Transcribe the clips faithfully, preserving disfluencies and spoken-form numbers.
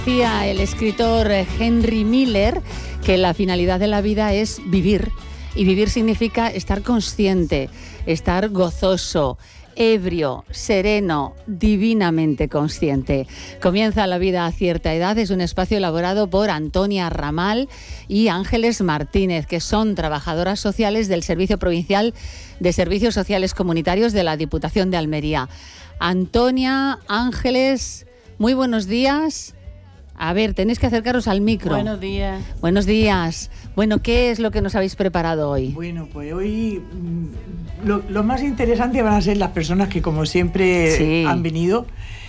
Decía el escritor Henry Miller que la finalidad de la vida es vivir, y vivir significa estar consciente, estar gozoso, ebrio, sereno, divinamente consciente. Comienza la vida a cierta edad es un espacio elaborado por Antonia Ramal y Ángeles Martínez, que son trabajadoras sociales del Servicio Provincial de Servicios Sociales Comunitarios de la Diputación de Almería. Antonia, Ángeles, muy buenos días. A ver, tenéis que acercaros al micro. Buenos días. Buenos días. Bueno, ¿qué es lo que nos habéis preparado hoy? Bueno, pues hoy lo, lo más interesante van a ser las personas que, como siempre, sí. han venido,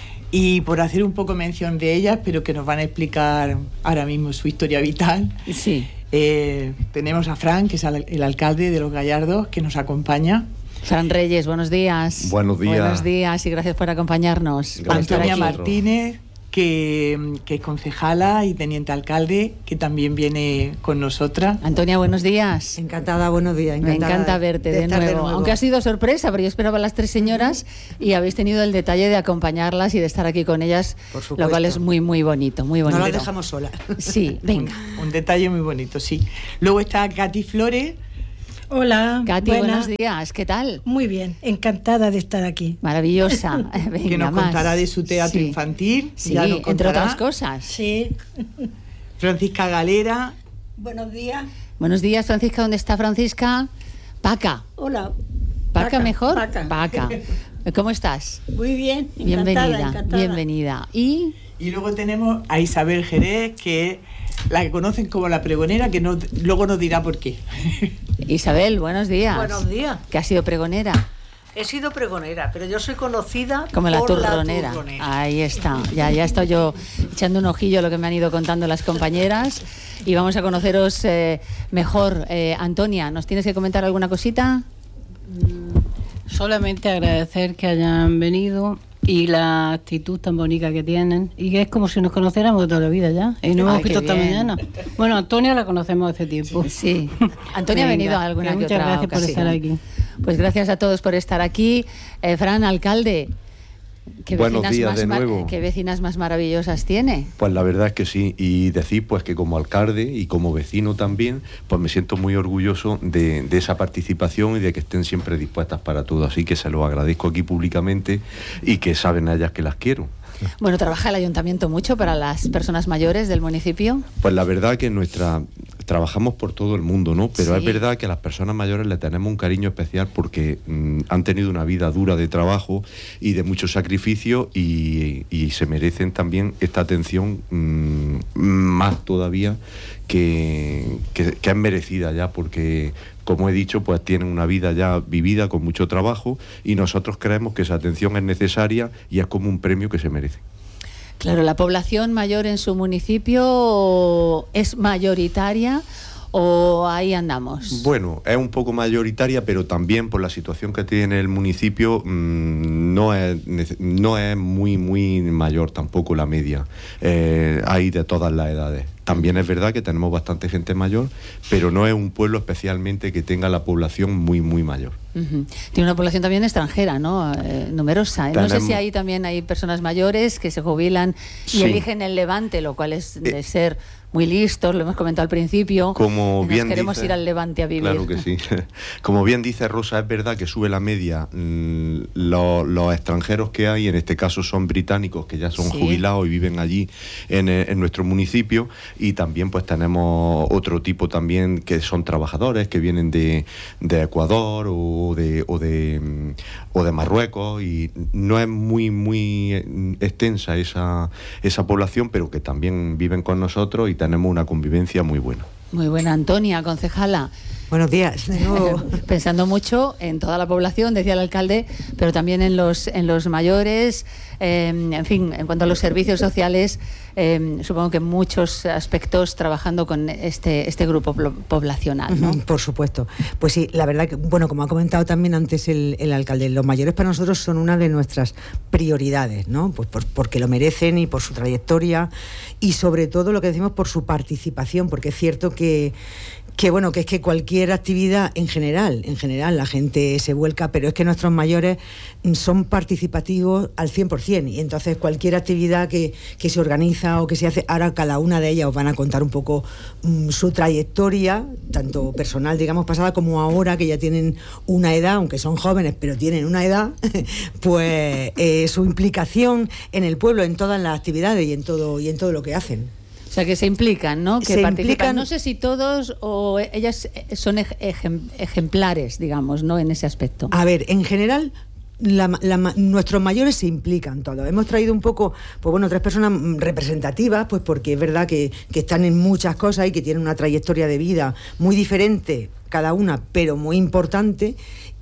y por hacer un poco mención de ellas, pero que nos van a explicar ahora mismo su historia vital. Sí. Eh, tenemos a Fran, que es el alcalde de Los Gallardos, que nos acompaña. Fran Reyes, buenos días. Buenos días. Buenos días y gracias por acompañarnos. Gracias. Antonia Martínez, que, que es concejala y teniente alcalde, que también viene con nosotras. Antonia, buenos días. Encantada, buenos días. Me encanta verte de, de, nuevo. de nuevo. Aunque ha sido sorpresa, pero yo esperaba a las tres señoras y habéis tenido el detalle de acompañarlas y de estar aquí con ellas, lo cual es muy, muy bonito, muy bonito. No las dejamos solas. Sí, venga. Un, un detalle muy bonito, sí. Luego está Katy Flores. Hola, Katy, buena. buenos días, ¿qué tal? Muy bien, encantada de estar aquí. Maravillosa. Venga, que nos más. contará de su teatro sí. infantil. Sí, ya nos entre otras cosas. Sí. Francisca Galera. Buenos días. Buenos días, Francisca. ¿Dónde está Francisca? Paca. Hola. ¿Paca, Paca mejor? Paca. Paca. ¿Cómo estás? Muy bien, encantada, bienvenida, encantada. bienvenida. Y... y luego tenemos a Isabel Jerez, que la que conocen como la pregonera, que no, luego nos dirá por qué. Isabel, buenos días. Buenos días. ¿Qué has sido pregonera? He sido pregonera, pero yo soy conocida como la por turronera. la turronera. Ahí está. Ya, ya estoy yo echando un ojillo a lo que me han ido contando las compañeras y vamos a conoceros eh, mejor. Eh, Antonia, ¿nos tienes que comentar alguna cosita? Solamente agradecer que hayan venido y la actitud tan bonita que tienen, y que es como si nos conociéramos de toda la vida ya, y no hemos visto esta mañana. Bueno, Antonia la conocemos hace tiempo. Sí, sí. Antonia Venga, ha venido a alguna que, que muchas otra gracias ocasión. por estar aquí. Pues gracias a todos por estar aquí. Eh, Fran, alcalde, ¿qué Buenos vecinas, días más de mar- nuevo. ¿qué vecinas más maravillosas tiene? Pues la verdad es que sí, y decir pues que como alcalde y como vecino también, pues me siento muy orgulloso de, de esa participación y de que estén siempre dispuestas para todo, así que se lo agradezco aquí públicamente y que saben a ellas que las quiero. Bueno, ¿trabaja el ayuntamiento mucho para las personas mayores del municipio? Pues la verdad que nuestra trabajamos por todo el mundo, ¿no? Pero sí. es verdad que a las personas mayores le tenemos un cariño especial porque mmm, han tenido una vida dura de trabajo y de mucho sacrificio y, y se merecen también esta atención mmm, más todavía que, que, que es merecida ya, porque como he dicho, pues tienen una vida ya vivida con mucho trabajo y nosotros creemos que esa atención es necesaria y es como un premio que se merece. Claro, ¿la población mayor en su municipio es mayoritaria o ahí andamos? Bueno, es un poco mayoritaria, pero también por la situación que tiene el municipio mmm, no es no es muy muy mayor tampoco la media. Eh, hay de todas las edades. También es verdad que tenemos bastante gente mayor, pero no es un pueblo especialmente que tenga la población muy, muy mayor. Uh-huh. Tiene una población también extranjera, ¿no? Eh, numerosa. ¿eh? No sé si ahí también hay personas mayores que se jubilan y sí. eligen el Levante, lo cual es de eh, ser muy listos, lo hemos comentado al principio. Como bien Nos queremos dice, ir al Levante a vivir. Claro que sí. Como bien dice Rosa, es verdad que sube la media mmm, lo, los extranjeros que hay, en este caso son británicos que ya son sí. jubilados y viven allí en, en nuestro municipio. Y también pues tenemos otro tipo también que son trabajadores que vienen de, de Ecuador o de, o de o de Marruecos, y no es muy muy extensa esa, esa población, pero que también viven con nosotros y tenemos una convivencia muy buena. Muy buena. Antonia, concejala. Buenos días, de nuevo. Pensando mucho en toda la población, decía el alcalde, pero también en los en los mayores, eh, en fin, en cuanto a los servicios sociales, eh, supongo que muchos aspectos trabajando con este este grupo poblacional, ¿no? Por supuesto. Pues sí, la verdad que, bueno, como ha comentado también antes el, el alcalde, los mayores para nosotros son una de nuestras prioridades, ¿no? Pues por, porque lo merecen y por su trayectoria y sobre todo lo que decimos por su participación, porque es cierto que Que bueno, que es que cualquier actividad en general, en general la gente se vuelca, pero es que nuestros mayores son participativos al cien por ciento, y entonces cualquier actividad que, que se organiza o que se hace, ahora cada una de ellas os van a contar un poco um, su trayectoria, tanto personal, digamos, pasada, como ahora que ya tienen una edad, aunque son jóvenes, pero tienen una edad, pues eh, su implicación en el pueblo, en todas las actividades y en todo, y en todo lo que hacen. O sea, que se implican, ¿no? Que se participan. Implican... No sé si todos o ellas son ejem ejemplares, digamos, ¿no? En ese aspecto. A ver, en general, la, la, nuestros mayores se implican todos. Hemos traído un poco, pues bueno, tres personas representativas, pues porque es verdad que, que están en muchas cosas y que tienen una trayectoria de vida muy diferente cada una, pero muy importante.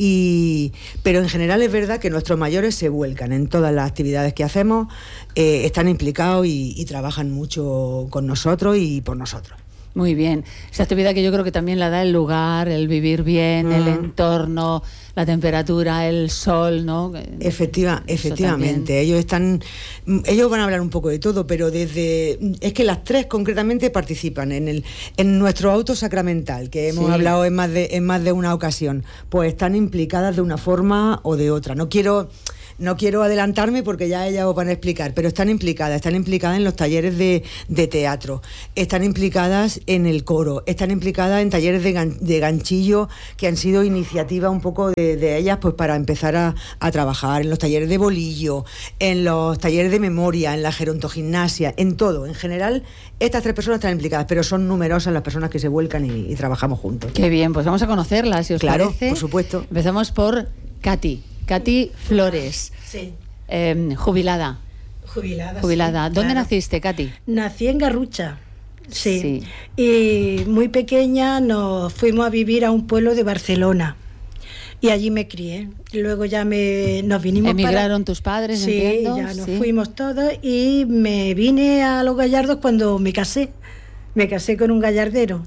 Y, pero en general es verdad que nuestros mayores se vuelcan en todas las actividades que hacemos, eh, están implicados y, y trabajan mucho con nosotros y por nosotros. Muy bien. Esa actividad que yo creo que también la da el lugar, el vivir bien, mm. el entorno, la temperatura, el sol, ¿no? Efectiva, efectivamente. Ellos están, ellos van a hablar un poco de todo, pero desde es que las tres concretamente participan en el en nuestro auto sacramental, que hemos sí. hablado en más de en más de una ocasión. Pues están implicadas de una forma o de otra. No quiero No quiero adelantarme porque ya ellas os van a explicar, pero están implicadas, están implicadas en los talleres de, de teatro, están implicadas en el coro, están implicadas en talleres de, gan, de ganchillo, que han sido iniciativa un poco de, de ellas, pues para empezar a, a trabajar, en los talleres de bolillo, en los talleres de memoria, en la gerontogimnasia, en todo. En general, estas tres personas están implicadas, pero son numerosas las personas que se vuelcan y, y trabajamos juntos. Qué bien, pues vamos a conocerlas, si os claro, parece. Por supuesto. Empezamos por Katy. Katy Flores, sí. eh, jubilada. Jubilada. Jubilada. Sí, ¿Dónde claro. naciste, Katy? Nací en Garrucha, sí. sí. Y muy pequeña nos fuimos a vivir a un pueblo de Barcelona. Y allí me crié. Luego ya me, nos vinimos ¿Emigraron para... tus padres? Sí, entiendo. ya nos sí. fuimos todos y me vine a Los Gallardos cuando me casé. Me casé con un gallardero.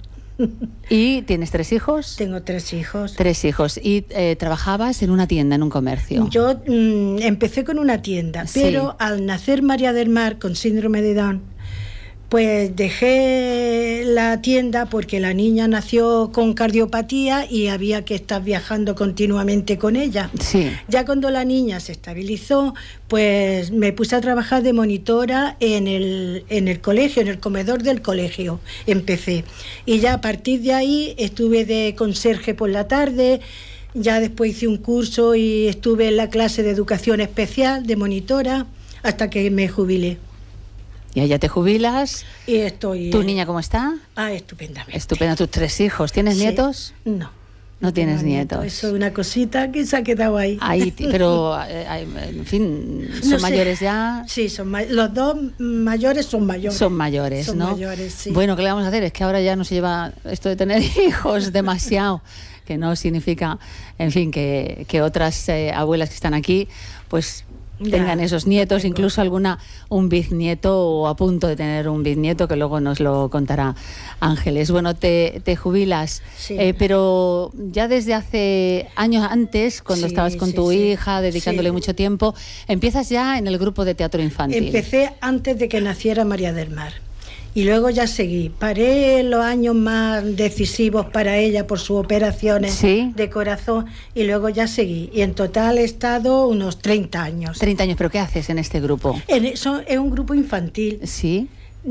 ¿Y tienes tres hijos? Tengo tres hijos. Tres hijos. ¿Y eh, trabajabas en una tienda, en un comercio? Yo mm, empecé con una tienda, sí. pero al nacer María del Mar con síndrome de Down, pues dejé la tienda porque la niña nació con cardiopatía y había que estar viajando continuamente con ella. Sí. Ya cuando la niña se estabilizó, pues me puse a trabajar de monitora en el, en el colegio, en el comedor del colegio, empecé. Y ya a partir de ahí estuve de conserje por la tarde, ya después hice un curso y estuve en la clase de educación especial de monitora hasta que me jubilé. Y allá te jubilas. Y estoy... ¿Tu niña cómo está? Ah, estupendamente. Estupenda. ¿Tus tres hijos? ¿Tienes sí. nietos? No. No tienes nietos. nietos. Eso es una cosita que se ha quedado ahí. Ahí, pero, eh, en fin, ¿son no sé. mayores ya? Sí, son ma los dos mayores son mayores. Son mayores, son ¿no? mayores, sí. Bueno, ¿qué le vamos a hacer? Es que ahora ya no se lleva esto de tener hijos demasiado, que no significa, en fin, que, que otras eh, abuelas que están aquí, pues... tengan ya, esos nietos, incluso alguna un bisnieto o a punto de tener un bisnieto, que luego nos lo contará Ángeles. Bueno, te, te jubilas, sí. eh, pero ya desde hace años antes, cuando sí, estabas con sí, tu sí. hija, dedicándole sí. mucho tiempo, empiezas ya en el grupo de teatro infantil. Empecé antes de que naciera María del Mar. Y luego ya seguí. Paré los años más decisivos para ella por sus operaciones ¿Sí? de corazón y luego ya seguí. Y en total he estado unos treinta años. treinta años, ¿pero qué haces en este grupo? En eso, es un grupo infantil. Sí.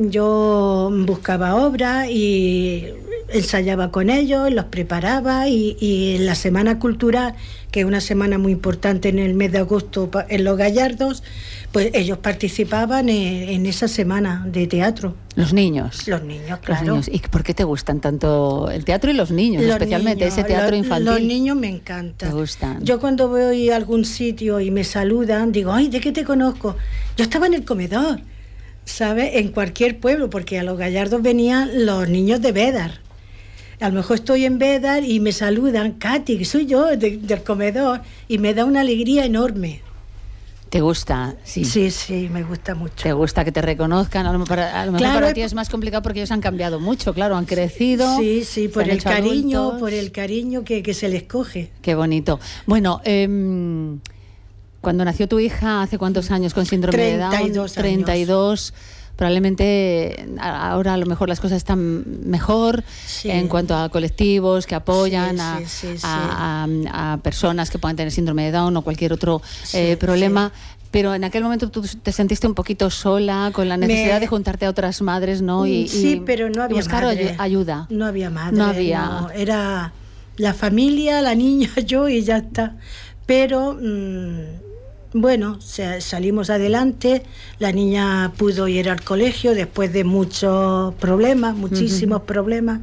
Yo buscaba obras y ensayaba con ellos, los preparaba y, y en la Semana Cultural, que es una semana muy importante en el mes de agosto en Los Gallardos, pues ellos participaban en, en esa semana de teatro. ¿Los niños? Los niños, claro. Los niños. ¿Y por qué te gustan tanto el teatro y los niños, los especialmente niños, ese teatro los, infantil? Los niños me encantan. Me gustan. Yo cuando voy a algún sitio y me saludan, digo, ay, ¿de qué te conozco? Yo estaba en el comedor, ¿sabes? En cualquier pueblo, porque a Los Gallardos venían los niños de Bédar. A lo mejor estoy en Bédar y me saludan, Katy, que soy yo, de, del comedor, y me da una alegría enorme. ¿Te gusta? Sí. sí, sí, me gusta mucho. ¿Te gusta que te reconozcan? A lo, para, a lo mejor claro, para ti es más complicado porque ellos han cambiado mucho, claro, han crecido. Sí, sí, por el cariño, adultos. por el cariño que, que se les coge. Qué bonito. Bueno, eh, cuando nació tu hija, ¿hace cuántos años con síndrome de Down? treinta y dos treinta y dos. probablemente ahora a lo mejor las cosas están mejor sí. en cuanto a colectivos que apoyan sí, a, sí, sí, a, sí. A, a personas que puedan tener síndrome de Down o cualquier otro sí, eh, problema. Sí. Pero en aquel momento tú te sentiste un poquito sola, con la necesidad Me... de juntarte a otras madres, ¿no? Y, sí, y, pero no había buscar madre. ayuda. No había madre. No había. No. Era la familia, la niña, yo y ya está. Pero, mmm, bueno, salimos adelante. La niña pudo ir al colegio después de muchos problemas, muchísimos uh-huh. problemas.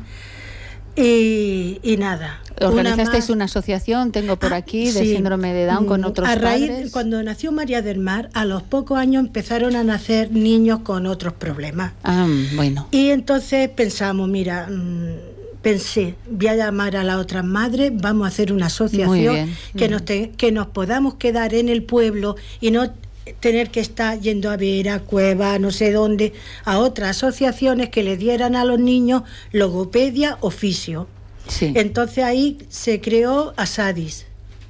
Y, y nada. ¿Organizasteis una, una asociación, tengo por aquí, ah, de sí. síndrome de Down con otros a raíz, padres? Cuando nació María del Mar, a los pocos años empezaron a nacer niños con otros problemas. Ah, bueno. Y entonces pensamos, mira, mmm, pensé, voy a llamar a las otras madres, vamos a hacer una asociación que, mm. nos te, que nos podamos quedar en el pueblo y no tener que estar yendo a ver a Cueva, no sé dónde, a otras asociaciones que le dieran a los niños logopedia, oficio. Sí. Entonces ahí se creó Asadis.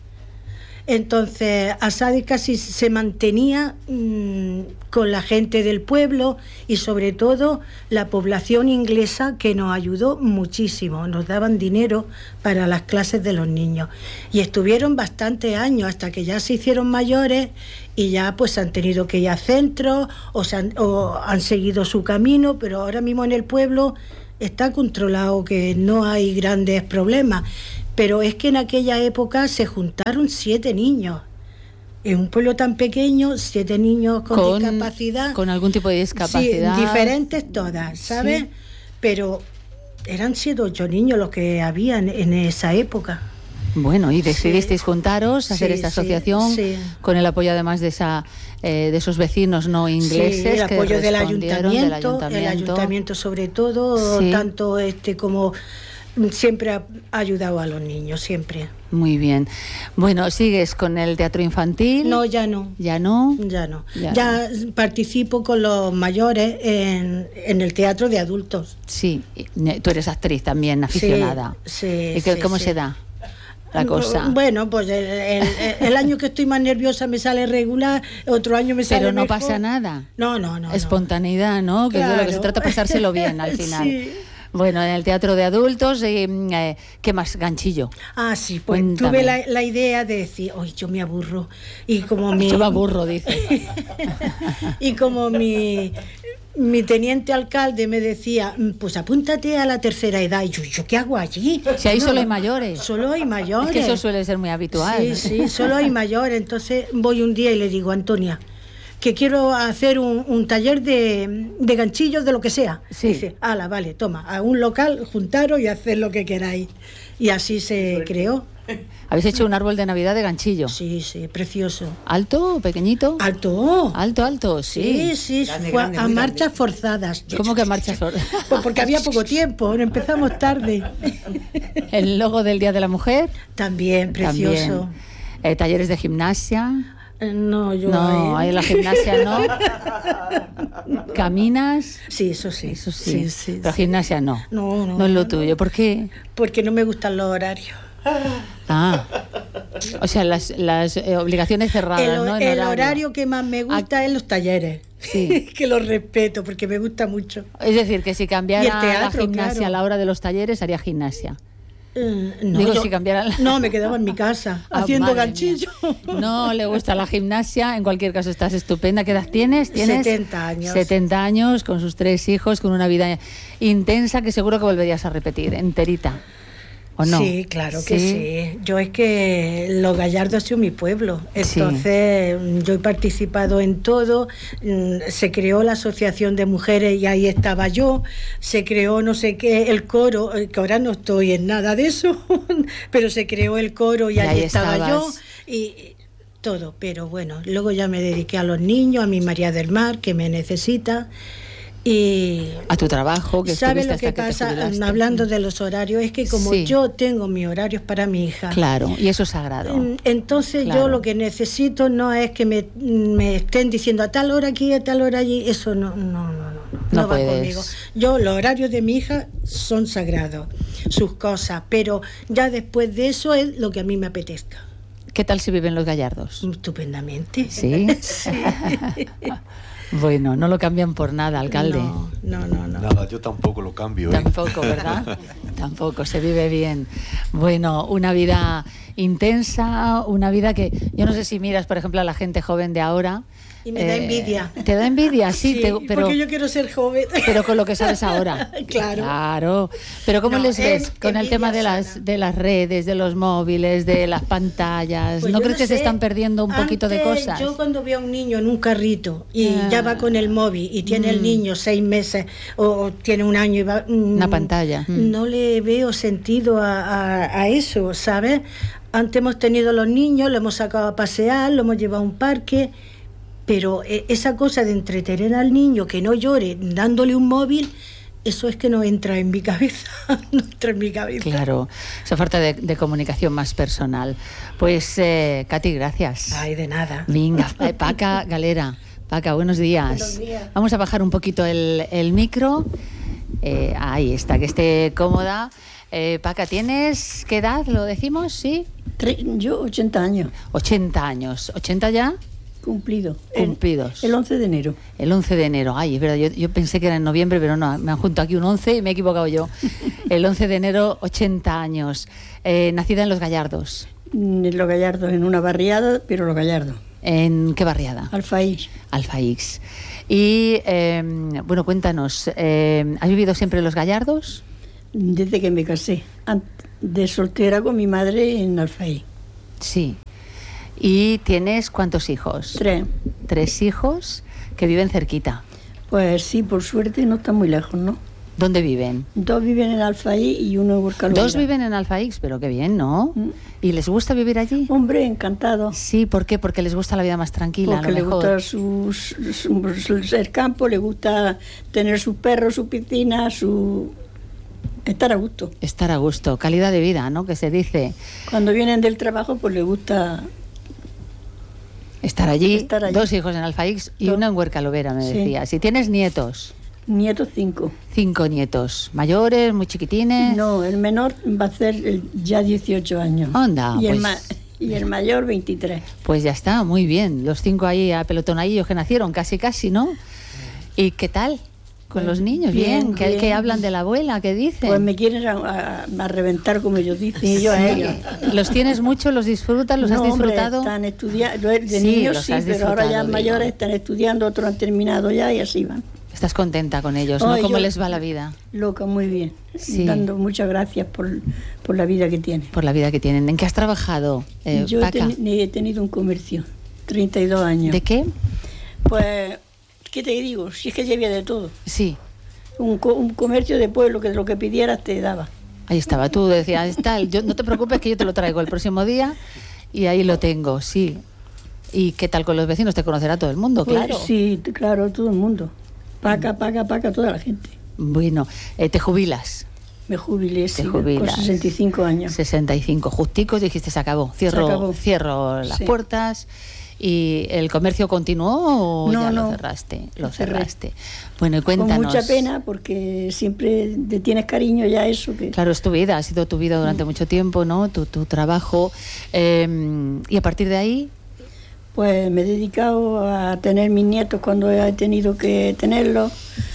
Entonces Asadis casi se mantenía mmm, con la gente del pueblo y sobre todo la población inglesa, que nos ayudó muchísimo, nos daban dinero para las clases de los niños y estuvieron bastantes años hasta que ya se hicieron mayores y ya pues han tenido que ir a centros o, se han, o han seguido su camino, pero ahora mismo en el pueblo está controlado, que no hay grandes problemas. Pero es que en aquella época se juntaron siete niños. En un pueblo tan pequeño, siete niños con, con discapacidad. Con algún tipo de discapacidad. Sí, diferentes todas, ¿sabes? Sí. Pero eran siete o ocho niños los que habían en esa época. Bueno, y decidisteis sí. juntaros, hacer sí, esta asociación, sí, sí. con el apoyo además de esa eh, de esos vecinos no ingleses. Sí, el apoyo que del, ayuntamiento, del ayuntamiento, el ayuntamiento sobre todo, sí. tanto este como siempre ha ayudado a los niños, siempre. Muy bien. Bueno, ¿sigues con el teatro infantil? No, ya no. ¿Ya no? Ya no. Ya, ya no. Participo con los mayores en, en el teatro de adultos. Sí, tú eres actriz también, aficionada. Sí, sí. ¿Y que, sí, cómo sí. se da la cosa? Bueno, pues el, el, el año que estoy más nerviosa me sale regular, otro año me sale Pero no mejor. pasa nada. No, no, no. Espontaneidad, ¿no? Que claro. es de lo que se trata, pasárselo bien al final. Sí. Bueno, en el teatro de adultos, eh, eh, ¿qué más? Ganchillo. Ah, sí, pues Cuéntame. tuve la, la idea de decir, hoy yo me aburro. Y como mi... Yo me aburro, dice. Y como mi... Mi teniente alcalde me decía, pues apúntate a la tercera edad. Y yo, ¿yo qué hago allí? Si ahí no, solo hay mayores. Solo hay mayores. Es que eso suele ser muy habitual. Sí, sí, solo hay mayores. Entonces voy un día y le digo, Antonia, que quiero hacer un, un taller de, de ganchillos, de lo que sea. Sí. Dice, ala, vale, toma, a un local, juntaros y haced lo que queráis. Y así se creó. ¿Habéis hecho un árbol de Navidad de ganchillo? Sí, sí, precioso. ¿Alto o pequeñito? Alto. Alto, alto, sí. Sí, sí, grande, fue grande, a marchas grande. forzadas. ¿Cómo que a marchas forzadas? Pues porque había poco tiempo, empezamos tarde. ¿El logo del Día de la Mujer? También, precioso. También. Eh, ¿Talleres de gimnasia? No, yo no, ahí en la gimnasia no. ¿Caminas? Sí, eso sí. Eso sí. sí, sí Pero sí. gimnasia no. No, no. No es lo tuyo. ¿Por qué? Porque no me gustan los horarios. Ah, o sea, las, las eh, obligaciones cerradas, el, ¿no? El horario. horario que más me gusta ah, es los talleres. Sí. Que los respeto porque me gusta mucho. Es decir, que si cambiara teatro, la gimnasia claro. a la hora de los talleres, haría gimnasia. Uh, no, Digo, yo, si cambiara la... no, me quedaba en mi casa ah, haciendo ganchillo. Mía. No le gusta la gimnasia. En cualquier caso, estás estupenda. ¿Qué edad tienes? ¿Tienes setenta años. setenta años, con sus tres hijos, con una vida intensa que seguro que volverías a repetir, enterita. ¿O no? Sí, claro que sí. sí. Yo es que Los Gallardos ha sido mi pueblo. Entonces, sí. yo he participado en todo. Se creó la Asociación de Mujeres y ahí estaba yo. Se creó no sé qué, el coro, que ahora no estoy en nada de eso, pero se creó el coro y, y ahí, ahí estaba estabas. yo. Y todo. Pero bueno, luego ya me dediqué a los niños, a mi María del Mar, que me necesita. Y a tu trabajo, que ¿sabes lo que hasta pasa? Que te hablando de los horarios, es que como sí. yo tengo mis horarios para mi hija. Claro, y eso es sagrado. Entonces claro. yo lo que necesito no es que me, me estén diciendo a tal hora aquí, a tal hora allí. Eso no, no, no, no, no, no va puedes. conmigo. Yo, los horarios de mi hija son sagrados, sus cosas, pero ya después de eso es lo que a mí me apetezca. ¿Qué tal si viven Los Gallardos? Estupendamente. Sí. sí. Bueno, no lo cambian por nada, alcalde. No, no, no, no. Nada, yo tampoco lo cambio. ¿eh? Tampoco, ¿verdad? Tampoco, se vive bien. Bueno, una vida intensa, una vida que... Yo no sé si miras, por ejemplo, a la gente joven de ahora... Y me da eh, envidia. ¿Te da envidia? Sí, Sí, te, pero, porque yo quiero ser joven. pero con lo que sabes ahora. Claro. Claro. Pero ¿cómo No, les ves en- con el envidia tema de las, sana. de las redes, de los móviles, de las pantallas? Pues ¿No yo crees que se sé. están perdiendo un poquito de Antes, cosas? Yo cuando veo a un niño en un carrito y Ah. ya va con el móvil y tiene Mm. el niño seis meses o tiene un año y va... mm, Una pantalla. Mm. No le veo sentido a, a- a eso, ¿sabes? Antes hemos tenido los niños, lo hemos sacado a pasear, lo hemos llevado a un parque, pero eh, esa cosa de entretener al niño, que no llore dándole un móvil, eso es que no entra en mi cabeza, no entra en mi cabeza. Claro, esa falta de, de comunicación más personal. Pues, eh, Katy, gracias. Ay, de nada. Venga, eh, Paca Galera. Paca, buenos días. Buenos días. Vamos a bajar un poquito el, el micro. Eh, ahí está, que esté cómoda. Eh, Paca, ¿tienes qué edad? ¿Lo decimos? ¿Sí? Tre- Yo, ochenta años, ochenta años. ¿ochenta ya? cumplido. El- Cumplidos. El, once de enero. El once de enero. Ay, es verdad, yo, yo pensé que era en noviembre, pero no, me han juntado aquí un once y me he equivocado yo. El once de enero, ochenta años. Eh, nacida en Los Gallardos. Mm, En Los Gallardos, en una barriada, pero Los Gallardos. ¿En qué barriada? Alfaís. Alfa X. Y, eh, bueno, cuéntanos, eh, ¿has vivido siempre en Los Gallardos? Desde que me casé. Ant- De soltera con mi madre en Alfaís. Sí. ¿Y tienes cuántos hijos? Tres. Tres hijos que viven cerquita. Pues sí, por suerte no está muy lejos, ¿no? ¿Dónde viven? Dos viven en Alfaís y uno en Huercalumbre. Dos viven en Alfa X, pero qué bien, ¿no? Mm. ¿Y les gusta vivir allí? Hombre, encantado. Sí, ¿por qué? Porque les gusta la vida más tranquila, Porque a lo le mejor. gusta su, su- su- el campo, le gusta tener sus perros, su piscina, su... estar a gusto. Estar a gusto, calidad de vida, ¿no? Que se dice. Cuando vienen del trabajo, pues le gusta... Estar allí, Estar allí. dos hijos en Alfa X y Dos. uno en Huercalovera, me Sí. decías. ¿Y tienes nietos? Nietos cinco. Cinco nietos. ¿Mayores, muy chiquitines? No, el menor va a ser el- ya dieciocho años. Anda, y, el pues- ma- y el mayor veintitrés. Pues ya está, muy bien. Los cinco ahí apelotonadillos que nacieron, casi casi, ¿no? ¿Y qué tal con los niños? Bien, Bien, ¿Qué, bien. qué hablan de la abuela? ¿Qué dicen? Pues me quieren a, a- a reventar, como ellos dicen, y yo a ellos. ¿Los tienes mucho? ¿Los disfrutas? ¿Los has No, hombre, disfrutado? están estudiando, de Sí, niños los sí, has pero ahora ya disfrutado, mayores digo. están estudiando, otros han terminado ya y así van. Estás contenta con ellos, ¿no? Ay, ¿Cómo yo- les va la vida? Loca, muy bien. Sí. Dando muchas gracias por, por la vida que tiene. Por la vida que tienen. ¿En qué has trabajado, eh, yo he, Paca? teni- he tenido un comercio, treinta y dos años. ¿De qué? Pues, ¿qué te digo? Si es que ya había de todo. Sí. Un, co- un comercio de pueblo que lo que pidieras te daba. Ahí estaba, tú decías, tal, yo, no te preocupes que yo te lo traigo el próximo día y ahí lo tengo, sí. ¿Y qué tal con los vecinos? Te conocerá todo el mundo, Pues, claro. sí, t- claro, todo el mundo. Paca, paca, paca, toda la gente. Bueno, eh, te jubilas, Me jubilé, sí, con jubilas. sesenta y cinco años. sesenta y cinco, justicos, dijiste, se acabó, cierro, Se acabó. cierro las Sí. puertas. ¿Y el comercio continuó o No, ya lo no, cerraste? Lo lo cerré. cerraste. Bueno, y Con cuéntanos. mucha pena porque siempre te tienes cariño ya a eso que... Claro, es tu vida, ha sido tu vida durante mucho tiempo, ¿no? Tu, tu trabajo. Eh, y a partir de ahí, Pues me he dedicado a tener mis nietos cuando he tenido que tenerlos,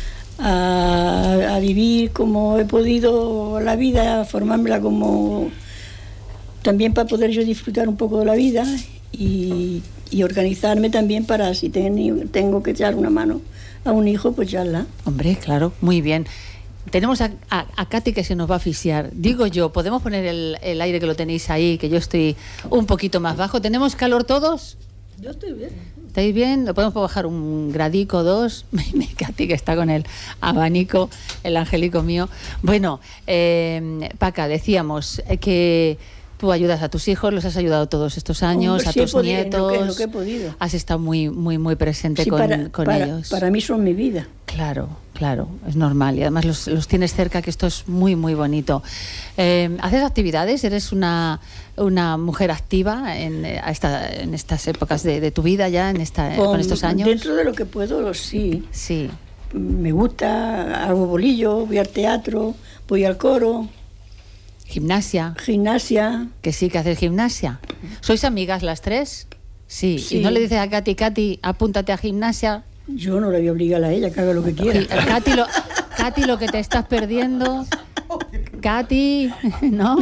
a, a vivir como he podido la vida, a formármela como también para poder yo disfrutar un poco de la vida y, y organizarme también para si ten- tengo que echar una mano a un hijo, pues echarla. hombre, claro, muy bien. Tenemos a, a, a Katy que se nos va a asfixiar. Digo yo, ¿podemos poner el, el aire que lo tenéis ahí, que yo estoy un poquito más bajo? ¿Tenemos calor todos? Yo estoy bien. ¿Estáis bien? ¿Lo podemos bajar un gradico, dos? Katy, que está con el abanico, el angelico mío. Bueno, eh, Paca, decíamos eh, que tú ayudas a tus hijos, los has ayudado todos estos años, Hombre, a sí he tus podido, en lo nietos. que- en lo que he podido. Has estado muy, muy, muy presente Sí, con, para, con para- ellos. para mí son mi vida. Claro, claro, es normal. Y además los, los tienes cerca, que esto es muy, muy bonito. Eh, ¿Haces actividades? ¿Eres una, una mujer activa en, eh, a esta- en estas épocas de, de tu vida ya, en esta, con, estos años? Dentro de lo que puedo, sí. Sí. Me gusta, hago bolillo, voy al teatro, voy al coro, Gimnasia, gimnasia. que sí que haces gimnasia. ¿Sois amigas las tres? Sí. Sí. ¿Y no le dices a Katy, Katy, apúntate a gimnasia? Yo no la voy a obligar a ella, que haga lo que quiera. Sí, Katy, lo, Katy, lo que te estás perdiendo... Katy, ¿no?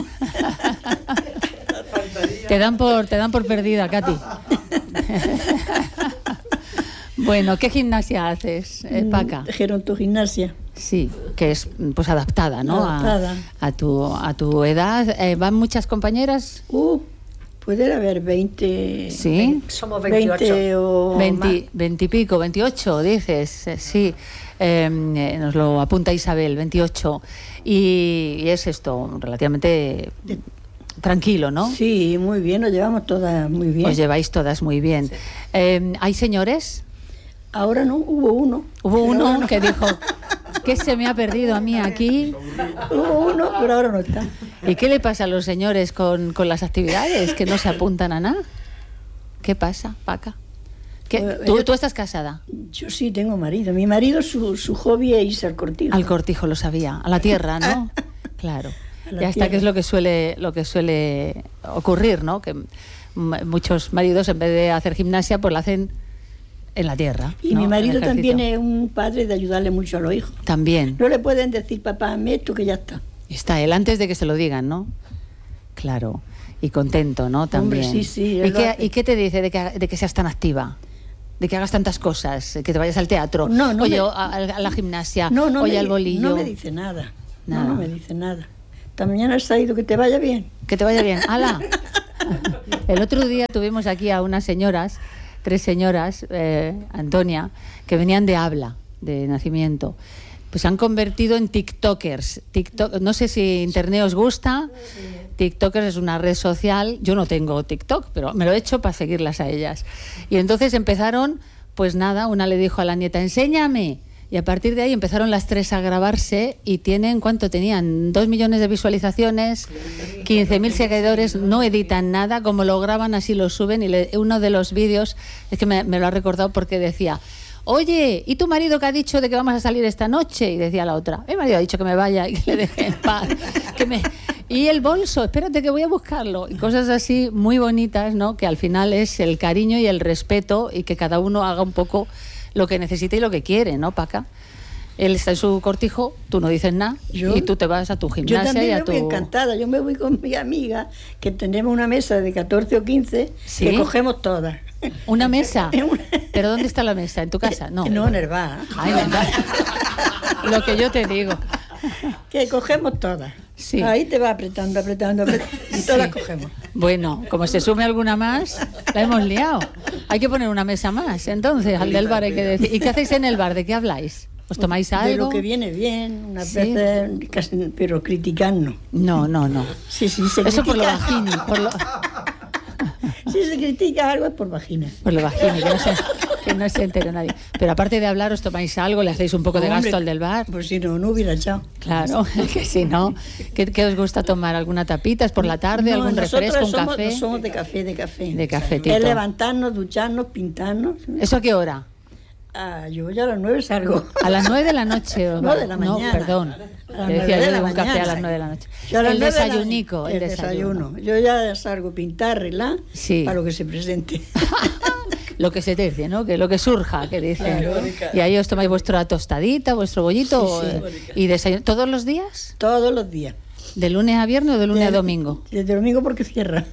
te dan por te dan por perdida, Katy. Bueno, ¿qué gimnasia haces, eh, Paca? Gerontogimnasia. Sí, que es pues adaptada, ¿no? Adaptada. A, a tu a tu edad. Eh, ¿Van muchas compañeras? Uh, puede haber veinte. Sí. Somos veintiocho. veinte o veinte, veinte y pico, veintiocho, dices. Eh, sí. Eh, eh, nos lo apunta Isabel, veintiocho. Y, y es esto, relativamente tranquilo, ¿no? Sí, muy bien, nos llevamos todas muy bien. Os lleváis todas muy bien. Sí. Eh, ¿Hay señores? Ahora no, hubo uno. Hubo uno no. que dijo, ¿qué se me ha perdido a mí aquí? Hubo uno, pero ahora no está. ¿Y qué le pasa a los señores con, con las actividades? ¿Que no se apuntan a nada? ¿Qué pasa, Paca? Pues, ¿Tú, yo, ¿Tú estás casada? Yo sí, tengo marido. Mi marido, su, su hobby es irse al cortijo. Al cortijo, lo sabía. A la tierra, ¿no? Claro. Ya está, que es lo que suele lo que suele ocurrir, ¿no? Que muchos maridos, en vez de hacer gimnasia, pues la hacen en la tierra. Y ¿no? mi marido también es un padre de ayudarle mucho a los hijos. También. No le pueden decir, papá, hazme esto, que ya está. Está él antes de que se lo digan, ¿no? Claro. Y contento, ¿no? También. Hombre, sí, sí. ¿Y qué, ¿Y qué te dice de que, de que seas tan activa? De que hagas tantas cosas, que te vayas al teatro, no, no oye, me... a, a la gimnasia, no, no oye, me, al bolillo. No me dice nada. nada. No, no me dice nada. Esta mañana has ido, que te vaya bien. Que te vaya bien. ¡Hala! El otro día tuvimos aquí a unas señoras, tres señoras, eh, Antonia, que venían de habla, de nacimiento. Pues se han convertido en tiktokers. TikTok, no sé si internet os gusta. TikTokers es una red social. Yo no tengo TikTok, pero me lo he hecho para seguirlas a ellas. Y entonces empezaron, pues nada, una le dijo a la nieta, enséñame. Y a partir de ahí empezaron las tres a grabarse y tienen, ¿cuánto tenían? Dos millones de visualizaciones, quince mil seguidores, no editan nada, como lo graban así lo suben. Y le, uno de los vídeos, es que me, me lo ha recordado porque decía... Oye, ¿y tu marido que ha dicho de que vamos a salir esta noche? Y decía la otra, mi marido ha dicho que me vaya y que le deje en paz. Que me... Y el bolso, espérate que voy a buscarlo. Y cosas así muy bonitas, ¿no? Que al final es el cariño y el respeto y que cada uno haga un poco lo que necesita y lo que quiere, ¿no, Paca? Él está en su cortijo, tú no dices nada y tú te vas a tu gimnasia. Yo también y a me tu... voy encantada. Yo me voy con mi amiga, que tenemos una mesa de catorce o quince, ¿sí? Que cogemos todas. ¿Una mesa? ¿Pero dónde está la mesa? ¿En tu casa? No, no en el bar. Ay, verdad. Lo que yo te digo. Que cogemos todas. Sí. Ahí te va apretando, apretando, apretando y sí. Todas cogemos. Bueno, como se sume alguna más, la hemos liado. Hay que poner una mesa más, entonces, al del bar hay que decir. ¿Y qué hacéis en el bar? ¿De qué habláis? ¿Os tomáis algo? De lo que viene bien, unas ¿sí? veces, casi, pero criticarnos. No, no, no. Sí, sí, se Eso critica. por lo bajini, por lo... Si se critica algo es por vagina. Por lo bajini, que no se, que no se entere nadie. Pero aparte de hablar, ¿os tomáis algo? ¿Le hacéis un poco de Hombre, gasto al del bar? Pues si no, no hubiera echado. Claro, que si no. ¿Qué, ¿Qué os gusta tomar? ¿Alguna tapita? ¿Es por la tarde? No, ¿Algún refresco? ¿Un somos, café? No somos de café, de café. De cafetito. Es levantarnos, ducharnos, pintarnos. ¿Eso a qué hora? Ah, yo ya a las nueve salgo. ¿A las nueve de la noche? No, de la mañana. No, perdón. Te decía yo de, de un café a las nueve de la noche. El desayunico. El, el desayuno. desayuno. Yo ya salgo a pintar, arreglar, sí. Para lo que se presente. Lo que se tercie, ¿no? Que lo que surja, que dicen. Claro. Y ahí os tomáis vuestra tostadita, vuestro bollito. Sí, sí. ¿Y desayuno todos los días? Todos los días. ¿De lunes a viernes o de lunes de, a domingo? Desde domingo porque cierra.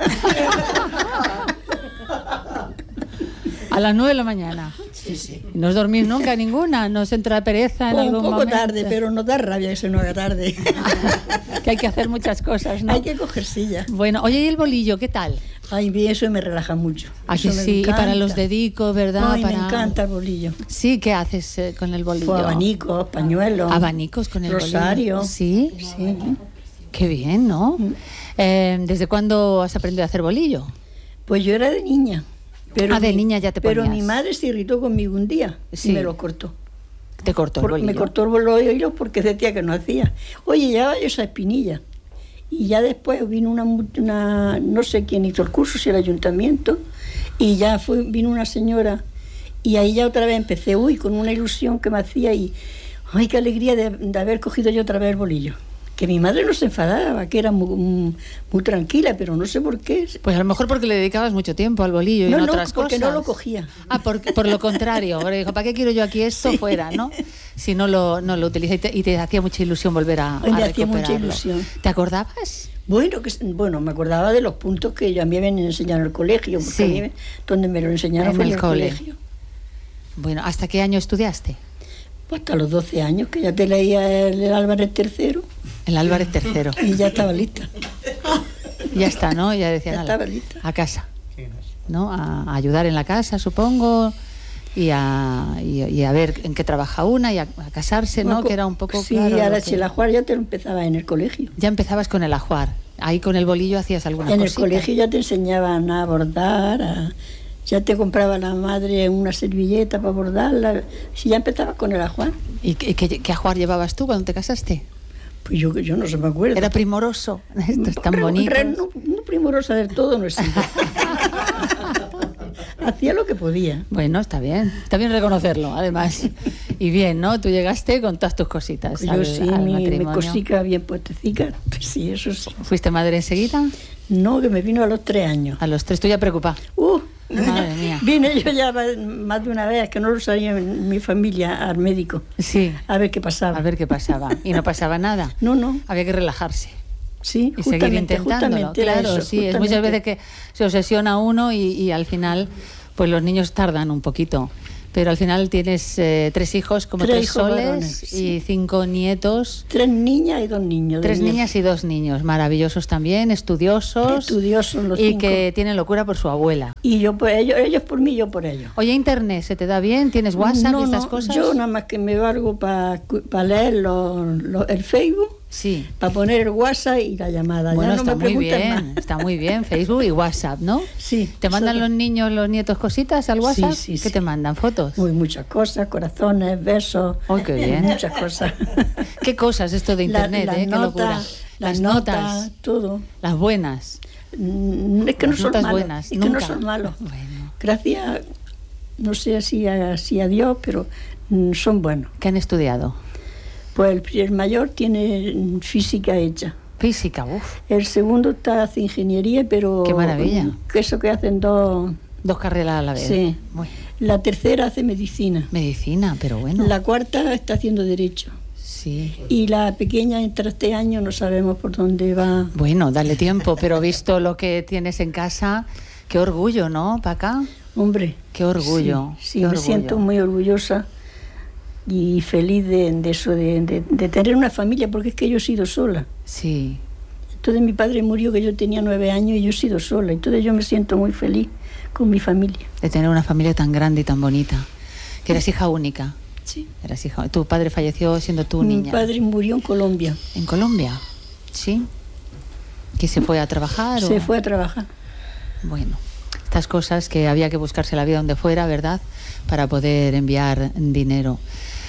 A las nueve de la mañana. Sí, sí. ¿No os dormís nunca ninguna? ¿No os entra pereza en un algún poco momento? Tarde, pero no da rabia que se nos haga tarde. Que hay que hacer muchas cosas, ¿no? Hay que coger silla. Bueno, oye, ¿y el bolillo qué tal? Ay, bien, eso me relaja mucho. Aquí sí, y para los dedicos, ¿verdad? Ay, para... me encanta el bolillo. Sí, ¿qué haces eh, con el bolillo? Pues abanicos, pañuelos. ¿Abanicos con el rosario. bolillo? ¿Sí? Sí. Qué bien, ¿no? Mm. Eh, ¿Desde cuándo has aprendido a hacer bolillo? Pues yo era de niña. Pero ah, de mi, niña ya te ponías. Pero mi madre se irritó conmigo un día sí. Y me lo cortó. ¿Te cortó Por, el bolillo? Me cortó los hilos porque decía que no hacía. Oye, llevaba yo esa espinilla. Y ya después vino una, una, no sé quién hizo el curso, si el ayuntamiento, y ya fue, vino una señora, y ahí ya otra vez empecé, uy, con una ilusión que me hacía, y ay, qué alegría de, de haber cogido yo otra vez el bolillo. que mi madre no se enfadaba, que era muy, muy, muy tranquila, pero no sé por qué. Pues a lo mejor porque le dedicabas mucho tiempo al bolillo y no, en no, otras porque cosas. no lo cogía. Ah, por, por lo contrario, porque dijo, ¿para qué quiero yo aquí esto? Sí. Fuera, ¿no? Si no lo, no lo utiliza y te, y te hacía mucha ilusión volver a, Hoy a me recuperarlo. hacía mucha ilusión. ¿Te acordabas? Bueno, que, bueno, me acordaba de los puntos que yo a mí me habían enseñado en el colegio, porque sí. a mí me, donde me lo enseñaron en fue el en el cole. colegio. Bueno, ¿hasta qué año estudiaste? Pues hasta los doce años, que ya te leía el, el Álvarez tercero. El Álvarez tercero. Y ya estaba lista. Ya está, ¿no? Ya decía, ya estaba lista. A casa, ¿no? A, a ayudar en la casa, supongo, y a, y, y a ver en qué trabaja una, y a, a casarse, ¿no? Bueno, que era un poco sí, claro. Sí, ahora que... si el ajuar ya te lo empezaba en el colegio. Ya empezabas con el ajuar. Ahí con el bolillo hacías alguna En cosita. el colegio ya te enseñaban a bordar, a... ya te compraba la madre una servilleta para bordarla, si ya empezabas con el ajuar. ¿Y qué, qué, qué ajuar llevabas tú cuando te casaste? Pues yo, yo no se me acuerdo. Era primoroso, esto es tan Re, bonito. Re, no, no primorosa del todo, no es hacía lo que podía. Bueno, está bien, está bien reconocerlo, además. Y bien, ¿no? Tú llegaste con todas tus cositas. Yo al, sí, al mi, matrimonio. mi cosica bien puestecica, pues sí, eso sí. ¿Fuiste madre enseguida? No, que me vino a los tres años. A los tres, estoy ya preocupada. Uh, Madre mía. Vine yo ya más de una vez, que no lo sabía en mi familia, al médico. Sí. A ver qué pasaba. A ver qué pasaba. ¿Y no pasaba nada? No, no. Había que relajarse. Sí, y seguir intentándolo. Claro, eso, sí. Es muchas veces que se obsesiona uno y, y al final, pues los niños tardan un poquito. Pero al final tienes eh, tres hijos, como tres, tres soles varones, sí. Y cinco nietos. Tres niñas y dos niños. Tres niñas y dos niños, maravillosos también, estudiosos. Estudiosos los Y cinco. Que tienen locura por su abuela. Y yo por ellos, ellos por mí, yo por ellos. Oye, ¿internet se te da bien? ¿Tienes WhatsApp no, y estas no, cosas? Yo nada más que me valgo para pa leer lo, lo, el Facebook. Sí. Para poner el WhatsApp y la llamada. Bueno, ya no está me muy bien, más. está muy bien, Facebook y WhatsApp, ¿no? Sí. ¿Te mandan eso... los niños, los nietos cositas al WhatsApp? Sí, sí, ¿Qué sí. te mandan? ¿Fotos? Muy muchas cosas, corazones, besos. ¡Oh, qué bien! Muchas cosas. ¿Qué cosas esto de internet, la, eh? Nota, ¡Qué locura! Las, las notas, notas, todo. Las buenas. Mm, es que no las son notas malos. buenas, es nunca. que no son malos. Bueno. Gracias, no sé si a, si a Dios, pero mm, son buenos. ¿Qué han estudiado? Pues el, el mayor tiene física hecha. Física, uff. El segundo está hace ingeniería, pero... ¡Qué maravilla! Que eso que hacen dos... Dos carreras a la vez. Sí. Bueno. La tercera hace medicina. Medicina, pero bueno. La cuarta está haciendo derecho. Sí. Y la pequeña entra este año, no sabemos por dónde va. Bueno, dale tiempo, pero visto lo que tienes en casa, qué orgullo, ¿no, Paca? Hombre. Qué orgullo. Sí, sí qué me orgullo. siento muy orgullosa y feliz de, de eso, de, de, de tener una familia, porque es que yo he sido sola. Sí. Entonces mi padre murió que yo tenía nueve años y yo he sido sola. Entonces yo me siento muy feliz con mi familia. De tener una familia tan grande y tan bonita. Que eras hija única. Sí. Eras hija. Tu padre falleció siendo tú niña. Mi padre murió en Colombia. ¿En Colombia? Sí. ¿Que se fue a trabajar? Se o? fue a trabajar. Bueno, estas cosas que había que buscarse la vida donde fuera, ¿verdad? Para poder enviar dinero.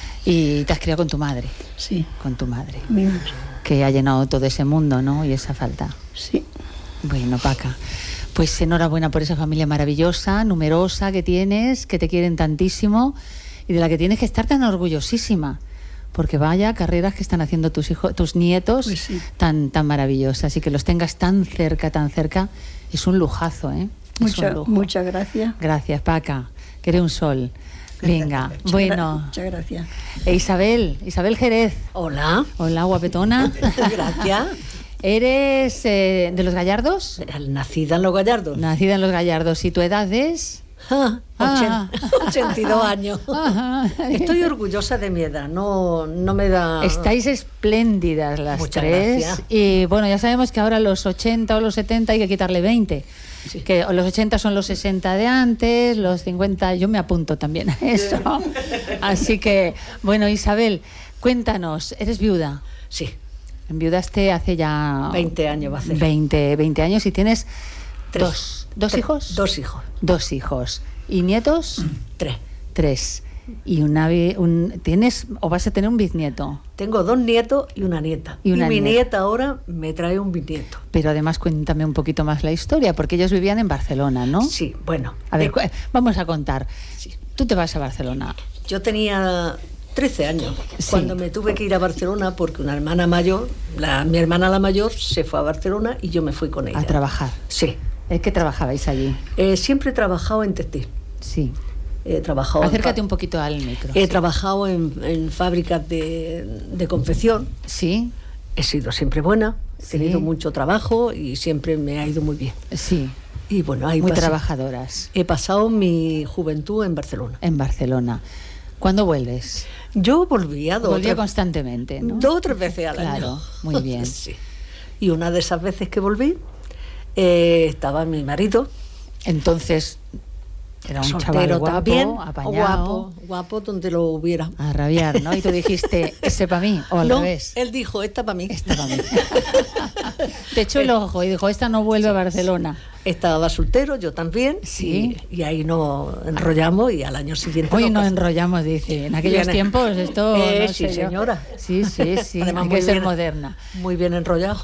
Y te has criado con tu madre. Sí. Con tu madre. Mi madre. Que ha llenado todo ese mundo, ¿no? Y esa falta. Sí. Bueno, Paca, pues enhorabuena por esa familia maravillosa, numerosa que tienes, que te quieren tantísimo y de la que tienes que estar tan orgullosísima, porque vaya carreras que están haciendo tus hijos, tus nietos, pues sí. tan tan maravillosas, y que los tengas tan cerca, tan cerca, es un lujazo, ¿eh? Es Mucha, un lujo. Muchas gracias. Gracias, Paca, que eres un sol. Venga, muchas bueno. Gra muchas gracias. E Isabel, Isabel Jerez. Hola. Hola, guapetona. Gracias. ¿Eres eh, de los Gallardos? Nacida en los Gallardos. Nacida en los Gallardos. ¿Y tu edad es? Ah, Ah. ochenta y dos años. Ajá. Estoy orgullosa de mi edad, no, no me da... Estáis espléndidas las Muchas tres. gracias. Y bueno, ya sabemos que ahora los ochenta o los setenta hay que quitarle veinte. Sí. Que los ochenta son los sesenta de antes, los cincuenta, yo me apunto también a eso. Así que, bueno, Isabel, cuéntanos, ¿eres viuda? Sí. Enviudaste hace ya... veinte años va a ser. veinte, veinte años y tienes Tres. dos, ¿dos Tres. hijos? Dos hijos. Dos hijos. ¿Y nietos? Tres. Tres. ¿Y una, un, tienes o vas a tener un bisnieto? Tengo dos nietos y una nieta. Y, una y mi nieta. nieta ahora me trae un bisnieto. Pero además cuéntame un poquito más la historia, porque ellos vivían en Barcelona, ¿no? Sí, bueno. A ver, eh, vamos a contar. Sí. Tú te vas a Barcelona. Yo tenía trece años, sí. cuando me tuve que ir a Barcelona porque una hermana mayor, la, mi hermana la mayor, se fue a Barcelona y yo me fui con ella. A trabajar. Sí. ¿En qué trabajabais allí? Eh, siempre he trabajado en textil. Sí. He trabajado Acércate en, un poquito al micro. He sí. trabajado en, en fábricas de, de confección. Sí. He sido siempre buena, he sí. tenido mucho trabajo y siempre me ha ido muy bien. Sí. Y bueno, ahí muy pasé. trabajadoras. He pasado mi juventud en Barcelona. En Barcelona. ¿Cuándo vuelves? Yo volvía dos Volvía tres, constantemente, ¿no? Dos o tres veces al claro, año. Claro, muy bien. Sí. Y una de esas veces que volví, eh, estaba mi marido. Entonces, era un soltero chaval guapo, también, apañado. guapo, guapo donde lo hubiera. A rabiar, ¿no? Y tú dijiste, ese para mí, o al no, revés. Él dijo, esta para mí. Esta para mí. Te echó el ojo y dijo, esta no vuelve sí, a Barcelona. Estaba soltero, yo también, sí. y, y ahí nos enrollamos y al año siguiente... Hoy nos enrollamos, dice. En aquellos bien, tiempos esto... Eh, no sí, sé señora. Yo. Sí, sí, sí. Además, hay muy que ser bien, moderna. Muy bien enrollado.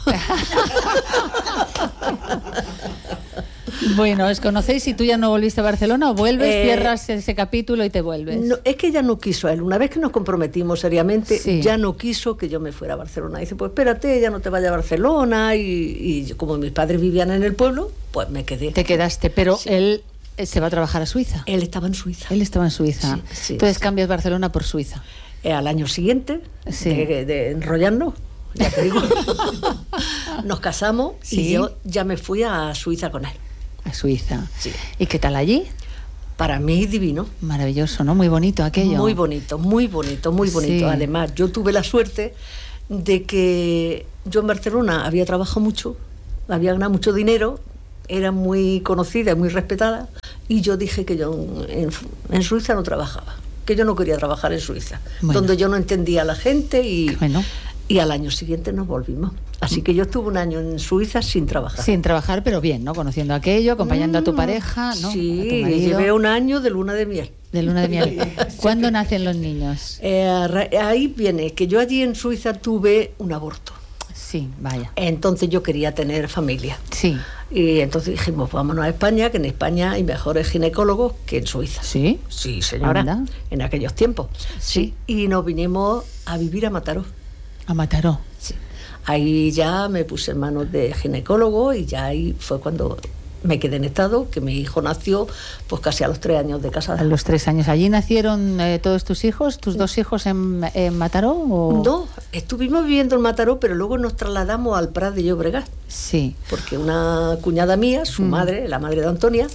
Bueno, ¿os conocéis y tú ya no volviste a Barcelona o vuelves, eh, cierras ese capítulo y te vuelves? No, es que ya no quiso él. Una vez que nos comprometimos seriamente, sí. ya no quiso que yo me fuera a Barcelona. Dice, pues espérate, ya no te vayas a Barcelona. Y, y como mis padres vivían en el pueblo, pues me quedé. Te quedaste, pero sí. él se va a trabajar a Suiza. Él estaba en Suiza. Él estaba en Suiza. Sí, sí, Entonces sí. cambias Barcelona por Suiza. Eh, al año siguiente, sí. de, de enrollarnos, ya te digo, nos casamos sí. y yo ya me fui a Suiza con él. A Suiza. Sí. ¿Y qué tal allí? Para mí divino. Maravilloso, ¿no? Muy bonito aquello. Muy bonito, muy bonito, muy bonito. Sí. Además, yo tuve la suerte de que yo en Barcelona había trabajado mucho, había ganado mucho dinero, era muy conocida y muy respetada, y yo dije que yo en, en Suiza no trabajaba, que yo no quería trabajar en Suiza, bueno. donde yo no entendía a la gente y... Bueno. Y al año siguiente nos volvimos. Así que yo estuve un año en Suiza sin trabajar. Sin trabajar, pero bien, ¿no? Conociendo aquello, acompañando mm, a tu pareja, ¿no? Sí, a tu marido. Llevé un año de luna de miel. De luna de miel. ¿Cuándo nacen los niños? Eh, ahí viene, que yo allí en Suiza tuve un aborto. Sí, vaya. Entonces yo quería tener familia. Sí. Y entonces dijimos, vámonos a España, que en España hay mejores ginecólogos que en Suiza. ¿Sí? Sí, señora. ¿Anda? En aquellos tiempos. Sí. sí. Y nos vinimos a vivir a Mataró. A Mataró. Sí. Ahí ya me puse en manos de ginecólogo y ya ahí fue cuando me quedé en estado, que mi hijo nació pues casi a los tres años de casada. A los tres años. ¿Allí nacieron eh, todos tus hijos, tus dos hijos en, en Mataró? O... No, estuvimos viviendo en Mataró, pero luego nos trasladamos al Prat de Llobregat. Sí. Porque una cuñada mía, su mm. madre, la madre de Antonia,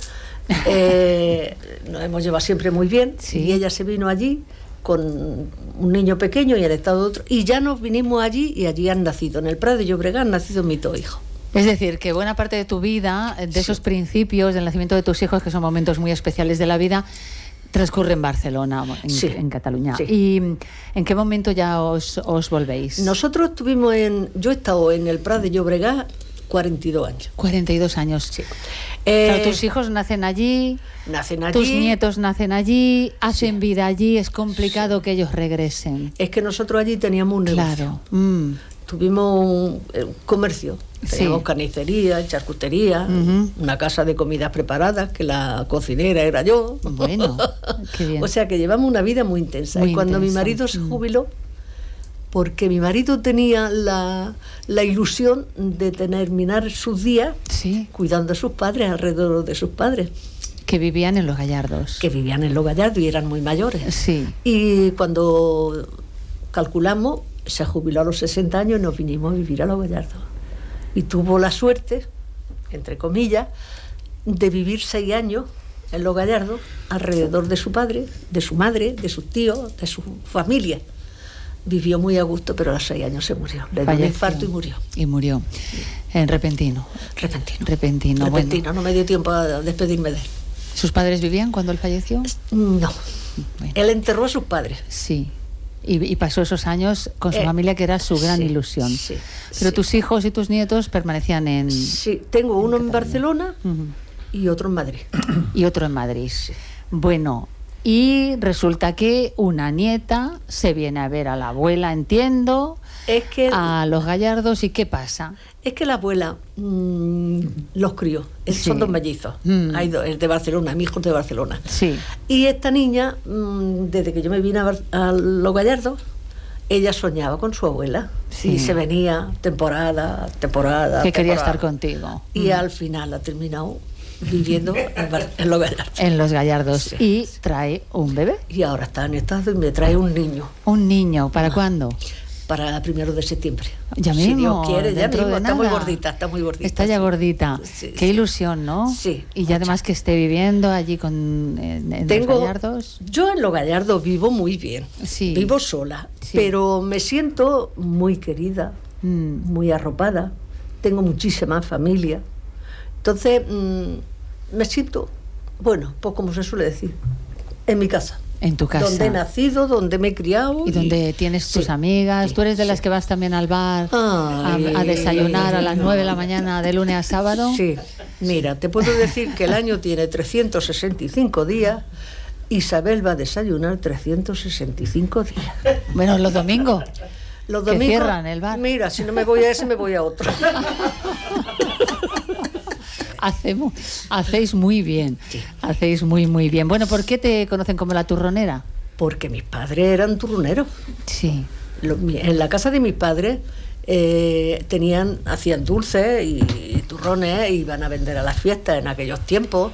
eh, nos hemos llevado siempre muy bien, sí. y ella se vino allí con un niño pequeño y el estado de otro, y ya nos vinimos allí y allí han nacido, en el Prat de Llobregat han nacido mis dos hijos. Es decir, que buena parte de tu vida, de esos sí. principios, del nacimiento de tus hijos, que son momentos muy especiales de la vida, transcurre en Barcelona, en, sí. en Cataluña. Sí. ¿Y en qué momento ya os, os volvéis? Nosotros estuvimos en... Yo he estado en el Prat de Llobregat cuarenta y dos años. cuarenta y dos años. Sí. Eh, claro, tus hijos nacen allí, nacen allí, tus nietos nacen allí, hacen sí. vida allí, es complicado sí. que ellos regresen. Es que nosotros allí teníamos un negocio. Claro. Mm. Tuvimos un, un comercio, teníamos sí. carnicería, charcutería, uh-huh. una casa de comidas preparadas, que la cocinera era yo. Bueno, qué bien. O sea que llevamos una vida muy intensa. Muy y cuando intensa. mi marido se jubiló, porque mi marido tenía la, la ilusión de terminar sus días sí. cuidando a sus padres, alrededor de sus padres. Que vivían en Los Gallardos. Que vivían en Los Gallardos y eran muy mayores. Sí. Y cuando calculamos, se jubiló a los sesenta años y nos vinimos a vivir a Los Gallardos. Y tuvo la suerte, entre comillas, de vivir seis años en Los Gallardos, alrededor de su padre, de su madre, de sus tíos, de su familia. Vivió muy a gusto, pero a los seis años se murió. Le dio un infarto y murió. Y murió. En repentino. Repentino. Repentino. Repentino. Bueno. No me dio tiempo a despedirme de él. ¿Sus padres vivían cuando él falleció? No. Bueno. Él enterró a sus padres. Sí. Y, y pasó esos años con su eh, familia, que era su gran sí, ilusión. Sí, Pero sí. tus hijos y tus nietos permanecían en... Sí, tengo uno en, en Barcelona uh-huh. y otro en Madrid. Y otro en Madrid. Sí. Bueno, Y resulta que una nieta se viene a ver a la abuela, entiendo, es que a los Gallardos. ¿Y qué pasa? Es que la abuela mmm, los crió. Sí. Son dos mellizos. Mm. Hay dos, es de Barcelona, mi hijo es de Barcelona. Sí. Y esta niña, mmm, desde que yo me vine a, a los Gallardos, ella soñaba con su abuela. Sí. Y se venía temporada, temporada. Que temporada. quería estar contigo. Y mm. al final ha terminado viviendo en, Bar en los Gallardos. En los Gallardos. Sí. Y trae un bebé. Y ahora está en estado y me trae un niño. ¿Un niño? ¿Para no. cuándo? Para el primero de septiembre. Ya mismo. Si Dios quiere, ya mismo. De está muy gordita, está muy gordita. Está ya sí. gordita. Sí, Qué sí. ilusión, ¿no? Sí. Y ya además que esté viviendo allí con en, en Tengo, los Gallardos. Yo en los Gallardos vivo muy bien. Sí. Vivo sola. Sí. Pero me siento muy querida, mm. muy arropada. Tengo muchísima familia. Entonces, mmm, me siento, bueno, pues como se suele decir, en mi casa. En tu casa. Donde he nacido, donde me he criado. Y, y donde tienes tus sí, amigas. Sí, ¿Tú eres de sí. las que vas también al bar Ay, a, a desayunar a las nueve de la mañana de lunes a sábado? Sí. Mira, te puedo decir que el año tiene trescientos sesenta y cinco días. Isabel va a desayunar trescientos sesenta y cinco días. Bueno, los domingos. Los domingos. Que cierran el bar. Mira, si no me voy a ese, me voy a otro. Hacemos, hacéis muy bien, sí. hacéis muy muy bien. Bueno, ¿por qué te conocen como la turronera? Porque mis padres eran turroneros. Sí. En la casa de mis padres eh, tenían, hacían dulces y, y turrones, e iban a vender a las fiestas en aquellos tiempos.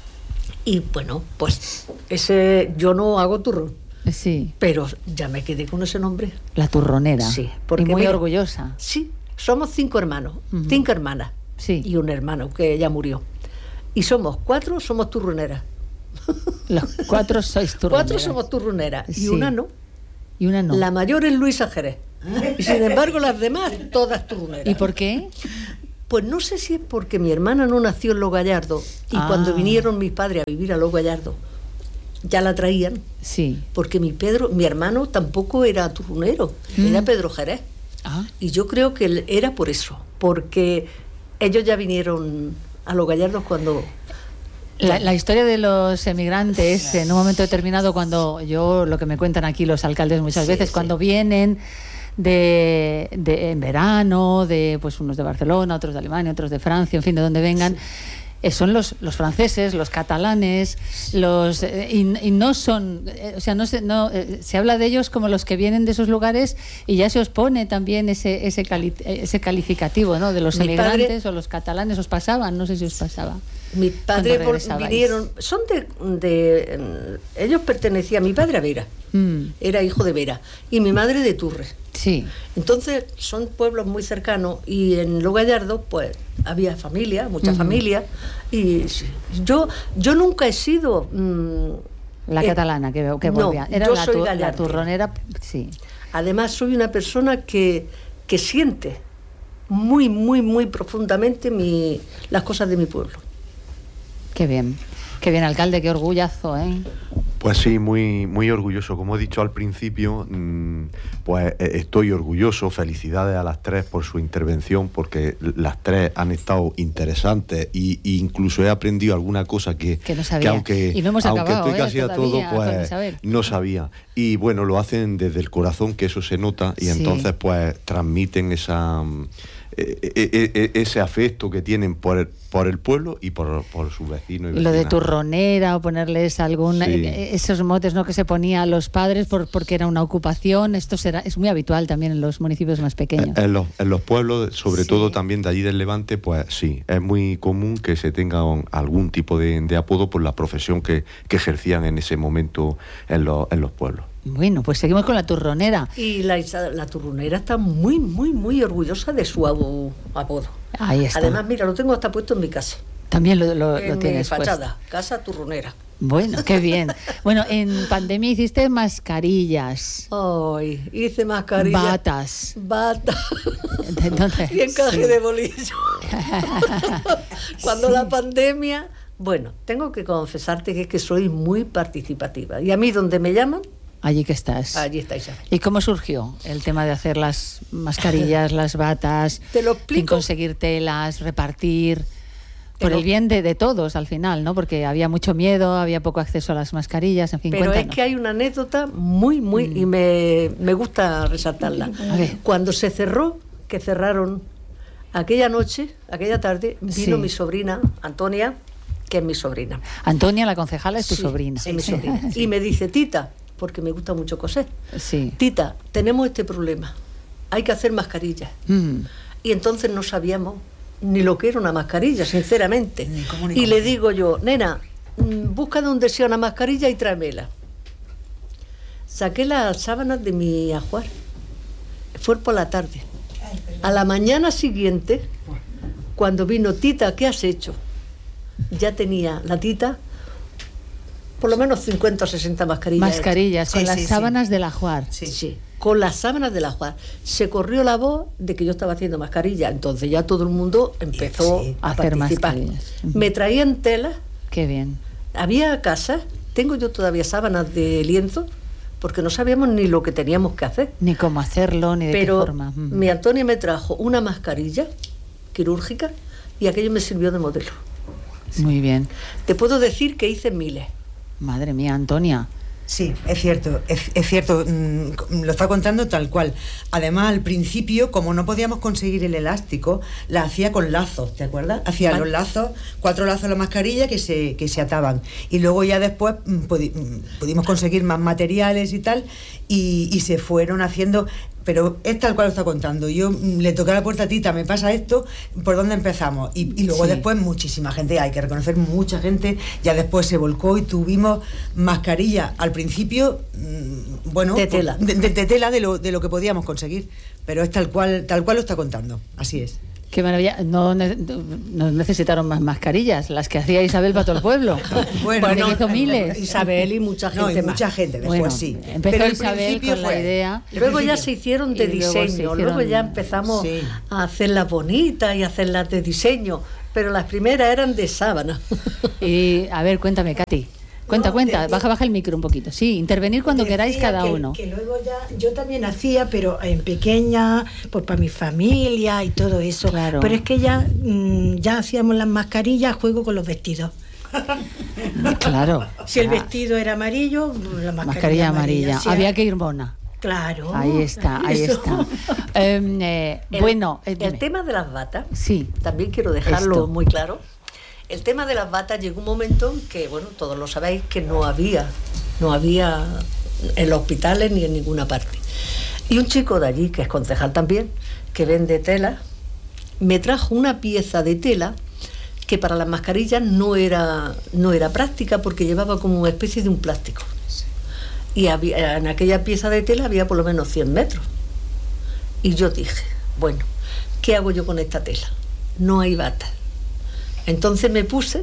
Y bueno, pues ese yo no hago turrón. Sí. Pero ya me quedé con ese nombre. La turronera. Sí. Porque y muy mira, orgullosa. Sí. Somos cinco hermanos, uh-huh. cinco hermanas. Sí. Y un hermano que ya murió. Y somos cuatro, somos turroneras. Los cuatro sois turroneras. Cuatro somos turroneras. Sí. Y una no. Y una no. La mayor es Luisa Jerez. Y sin embargo las demás, todas turroneras. ¿Y por qué? Pues no sé si es porque mi hermana no nació en Los Gallardos. Y ah. cuando vinieron mis padres a vivir a Los Gallardos, ya la traían. Sí. Porque mi Pedro, mi hermano tampoco era turronero. Mm. Era Pedro Jerez. Ah. Y yo creo que era por eso. Porque ellos ya vinieron a Los Gallardos cuando... La, la historia de los emigrantes, en un momento determinado, cuando yo, lo que me cuentan aquí los alcaldes muchas sí, veces, sí. cuando vienen de, de en verano, de pues unos de Barcelona, otros de Alemania, otros de Francia, en fin, de donde vengan, sí. eh, son los, los franceses, los catalanes, los eh, y, y no son, eh, o sea, no se, no eh, se habla de ellos como los que vienen de esos lugares y ya se os pone también ese ese, cali, ese calificativo, ¿no? De los Mi emigrantes padre, o los catalanes, os pasaban, no sé si os pasaba. Mis padres vinieron, son de, de, ellos pertenecían, mi padre a Vera, mm. era hijo de Vera, y mi madre de Turres. Sí. Entonces son pueblos muy cercanos y en Los Gallardos pues había familia, mucha mm. familia, y yo yo nunca he sido mmm, la eh, catalana que, que volvía. No, era yo la, soy tu, gallarda. La turronera, sí. Además soy una persona que, que siente muy, muy, muy profundamente mi, las cosas de mi pueblo. Qué bien, qué bien, alcalde, qué orgullazo, ¿eh? Pues sí, muy, muy orgulloso. Como he dicho al principio, pues estoy orgulloso. Felicidades a las tres por su intervención, porque las tres han estado interesantes e incluso he aprendido alguna cosa que, que no sabía. Que aunque, y no hemos aunque acabado, estoy casi ¿eh? a todo, pues no sabía. Y bueno, lo hacen desde el corazón, que eso se nota, y sí. entonces pues transmiten esa... Eh, eh, eh, ese afecto que tienen por el, por el pueblo y por, por sus vecinos. Y lo de turronera o ponerles algún sí. eh, esos motes, ¿no?, que se ponía a los padres por, porque era una ocupación. Esto será es muy habitual también en los municipios más pequeños. En, en, los, en los pueblos, sobre sí. todo también de allí del Levante, pues sí, es muy común que se tenga un, algún tipo de, de apodo por la profesión que, que ejercían en ese momento en, lo, en los pueblos. Bueno, pues seguimos con la turronera. Y la, la turronera está muy, muy, muy orgullosa de su apodo. Ahí está. Además, mira, lo tengo hasta puesto en mi casa. También lo, lo, en lo tienes mi fachada, puesto. Casa turronera. Bueno, qué bien. Bueno, en pandemia hiciste mascarillas. Ay, hice mascarillas. Batas. Batas. Entonces, y encaje sí. de bolillo. Cuando sí. la pandemia... Bueno, tengo que confesarte que es que soy muy participativa. Y a mí, donde me llaman... Allí que estás. Allí está Isabel. ¿Y cómo surgió el tema de hacer las mascarillas, las batas? Te lo explico. Sin conseguir telas, repartir... Por el bien de, de todos al final, ¿no? Porque había mucho miedo, había poco acceso a las mascarillas, en fin. Pero cuéntanos. Es que hay una anécdota muy, muy, mm. y me, me gusta resaltarla. Cuando se cerró, que cerraron aquella noche, aquella tarde, vino sí. mi sobrina, Antonia, que es mi sobrina. Antonia, la concejala, es tu sí, sobrina. Es mi sobrina. Sí. Y me dice, Tita, porque me gusta mucho coser, sí. Tita, tenemos este problema, hay que hacer mascarillas. Mm. Y entonces no sabíamos ni lo que era una mascarilla, sinceramente. Ni cómo, ni y cómo. Le digo yo, nena, busca donde sea una mascarilla y tráemela. Saqué las sábanas de mi ajuar. Fue por la tarde. A la mañana siguiente, cuando vino, Tita, ¿qué has hecho? Ya tenía la Tita por lo menos cincuenta o sesenta mascarillas. Mascarillas, con sí, las sí, sábanas sí. del ajuar. Sí, sí. Con las sábanas del ajuar. Se corrió la voz de que yo estaba haciendo mascarilla, entonces ya todo el mundo empezó sí, a hacer participar. Mascarillas. Me traían telas. Qué bien. Había casas, tengo yo todavía sábanas de lienzo, porque no sabíamos ni lo que teníamos que hacer. Ni cómo hacerlo, ni de Pero qué forma. Mm. mi Antonia me trajo una mascarilla quirúrgica y aquello me sirvió de modelo. Muy bien. Te puedo decir que hice miles. Madre mía, Antonia. Sí, es cierto, es, es cierto, mm, lo está contando tal cual. Además, al principio, como no podíamos conseguir el elástico, la hacía con lazos, ¿te acuerdas? Hacía los lazos, cuatro lazos la mascarilla que se, que se ataban. Y luego ya después mm, pudi- mm, pudimos conseguir más materiales y tal, y, y se fueron haciendo... Pero es tal cual lo está contando. Yo mm, le toqué a la puerta a Tita, me pasa esto, ¿por dónde empezamos? Y, y luego sí. después muchísima gente, hay que reconocer mucha gente, ya después se volcó y tuvimos mascarilla al principio, mmm, bueno, de tela, de, de, de tela de lo, de lo que podíamos conseguir, pero es tal cual, tal cual lo está contando, así es. Qué maravilla. No, no necesitaron más mascarillas, las que hacía Isabel para todo el pueblo. Bueno, bueno hizo miles. Isabel y mucha gente no, y más. mucha gente después bueno, sí. Empezó Pero Isabel con fue, la idea. Luego ya se hicieron de diseño, luego, hicieron, luego ya empezamos sí. a hacerlas bonitas y a hacerlas de diseño, pero las primeras eran de sábana. Y a ver, cuéntame, Katy. Cuenta, no, cuenta, baja, baja el micro un poquito. Sí, intervenir cuando queráis cada que, uno. Que luego ya, yo también hacía, pero en pequeña, pues para mi familia y todo eso. Claro. Pero es que ya, mmm, ya hacíamos las mascarillas, juego con los vestidos. Claro. Si el vestido era amarillo, la mascarilla, mascarilla amarilla. amarilla. Sí, había que ir mona. Claro. Ahí está, ahí eso. está. eh, eh, el, bueno, eh, el tema de las batas, sí. también quiero dejarlo Esto. muy claro. El tema de las batas llegó un momento en que, bueno, todos lo sabéis, que no había, no había en los hospitales ni en ninguna parte. Y un chico de allí, que es concejal también, que vende tela, me trajo una pieza de tela que para las mascarillas no era, no era práctica porque llevaba como una especie de un plástico. Y había, en aquella pieza de tela había por lo menos cien metros. Y yo dije, bueno, ¿qué hago yo con esta tela? No hay batas. Entonces me puse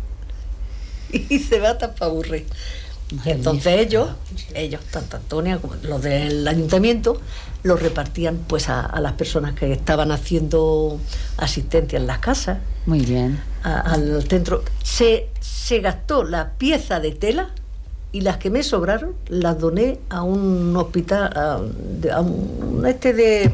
y hice batas para aburrir. Y entonces ellos, ellos, tanto Antonia como los del ayuntamiento, los repartían pues a, a las personas que estaban haciendo asistencia en las casas. Muy bien. A, al centro. Se, se gastó la pieza de tela y las que me sobraron las doné a un hospital, a, a un este de...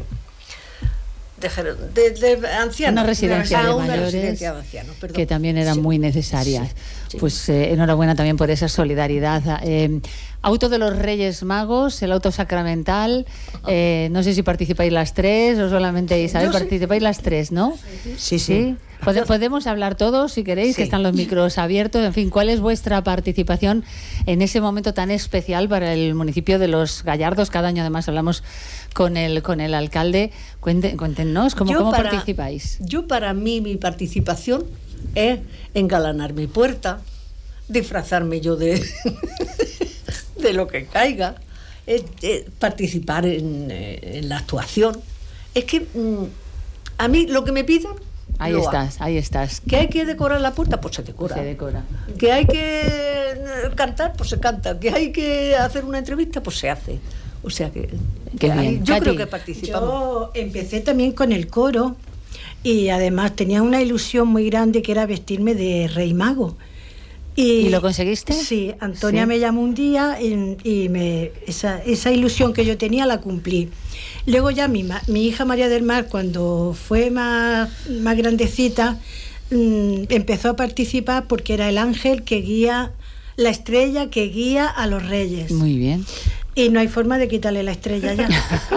De, de, de ancianos, una residencia de una mayores residencia de ancianos, que también eran sí. muy necesarias. Sí, sí. Pues eh, enhorabuena también por esa solidaridad. Eh, auto de los Reyes Magos, el auto sacramental. Eh, no sé si participáis las tres o solamente Isabel. Yo participáis sí. las tres, ¿no? Sí, sí. ¿Sí? Pod- podemos hablar todos si queréis, sí. que están los micros abiertos. En fin, ¿cuál es vuestra participación en ese momento tan especial para el municipio de Los Gallardos? Cada año además hablamos con el con el alcalde. Cuenten, cuéntenos cómo, cómo para, participáis. Yo para mí mi participación es engalanar mi puerta, disfrazarme yo de de lo que caiga, es, es participar en, en la actuación. Es que mm, a mí lo que me pidan ahí lo estás, hago. ahí estás. ¿Que hay que decorar la puerta? Pues se decora. Se decora. ¿Que hay que cantar? Pues se canta. ¿Que hay que hacer una entrevista? Pues se hace. O sea que, que ahí, yo Katy. creo que participamos. Yo empecé también con el coro y además tenía una ilusión muy grande que era vestirme de Rey Mago. ¿Y, ¿Y lo conseguiste? Sí, Antonia sí. me llamó un día y, y me, esa, esa ilusión que yo tenía la cumplí. Luego ya mi, mi hija María del Mar, cuando fue más, más grandecita, mmm, empezó a participar porque era el ángel que guía, la estrella que guía a los reyes. Muy bien. Y no hay forma de quitarle la estrella ya.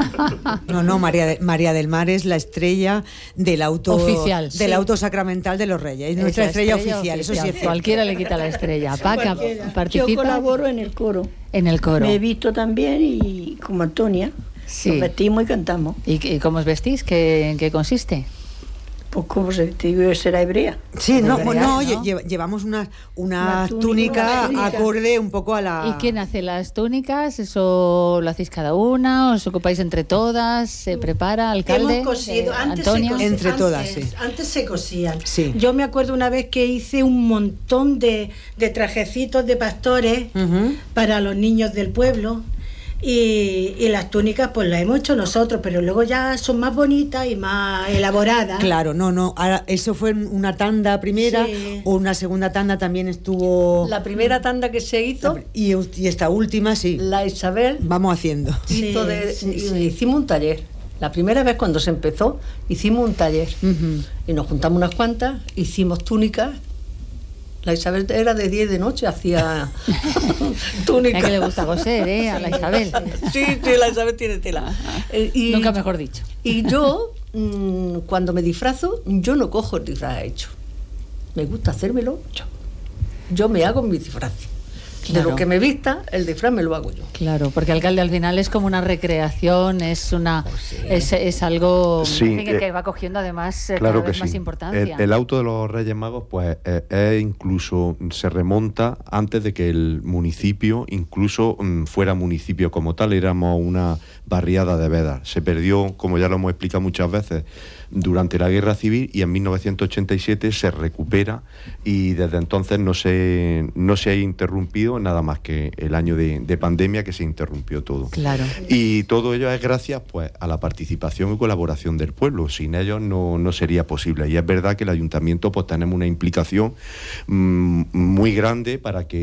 No, no, María, de, María del Mar es la estrella del auto oficial, del sí. auto sacramental de los reyes. Es nuestra estrella, estrella oficial, oficial, eso sí es cierto. Cualquiera le quita la estrella. Paca, participa. Yo colaboro en el coro. En el coro. Me he visto también y como Antonia. Sí. Nos vestimos y cantamos. ¿Y, y cómo os vestís? ¿Qué, ¿En qué consiste? Pues como se digo, será hebrea. Sí, no, hebrea, no, ¿no? llevamos una, una, una túnica, túnica, túnica acorde un poco a la... ¿Y quién hace las túnicas? ¿Eso lo hacéis cada una? ¿Os ocupáis entre todas? ¿Se prepara, alcalde? Hemos cosido. Eh, antes Antonia. Se cosían, entre antes, todas, sí. Antes se cosían. Sí. Yo me acuerdo una vez que hice un montón de, de trajecitos de pastores uh-huh. para los niños del pueblo. Y, y las túnicas pues las hemos hecho nosotros, pero luego ya son más bonitas y más elaboradas. Claro, no, no, ahora, eso fue una tanda primera, sí. O una segunda tanda también estuvo... La primera tanda que se hizo... Y, y esta última, sí. La Isabel... Vamos haciendo. Hizo de, sí, sí. Hicimos un taller. La primera vez cuando se empezó, hicimos un taller. Uh-huh. Y nos juntamos unas cuantas, hicimos túnicas. La Isabel era de día y de noche, hacía túnica. Es que le gusta coser, ¿eh? A la Isabel. Sí, sí, la Isabel tiene tela. Eh, y, Nunca mejor dicho. Y yo, mmm, cuando me disfrazo, yo no cojo el disfraz hecho. Me gusta hacérmelo yo. Yo me hago mi disfraz. Claro. De lo que me vista, el disfraz me lo hago yo. Claro, porque alcalde al final es como una recreación, es una oh, sí. es, es algo sí, que, eh, que va cogiendo además claro cada vez que más sí. importancia. El, el auto de los Reyes Magos, pues, es, es incluso se remonta antes de que el municipio, incluso um, fuera municipio como tal, éramos una barriada de vedas. Se perdió, como ya lo hemos explicado muchas veces, durante la Guerra Civil y en mil novecientos ochenta y siete se recupera y desde entonces no se, no se ha interrumpido nada más que el año de, de pandemia que se interrumpió todo. Claro. Y todo ello es gracias pues a la participación y colaboración del pueblo. Sin ellos no, no sería posible. Y es verdad que el ayuntamiento pues tenemos una implicación mmm, muy grande para que